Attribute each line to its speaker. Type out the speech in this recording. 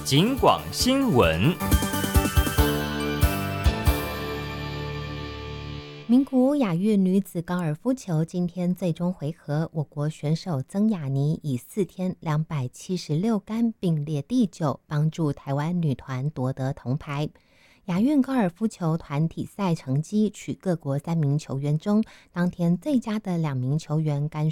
Speaker 1: 警广新闻。
Speaker 2: 名古屋亚运女子高尔夫球今天最终回合，我国选手曾雅妮以4天276杆并列第9，帮助台湾女团夺得铜牌。亚运高尔夫球团体赛成绩取各国3名球员中，当天最佳的2名球员甘